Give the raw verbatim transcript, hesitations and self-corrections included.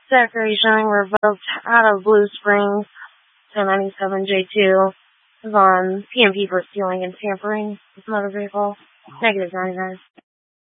Zachary Shine revoked out of Blue Springs. ten ninety-seven J two is on P M P for stealing and tampering with motor vehicle. Negative ninety-nine.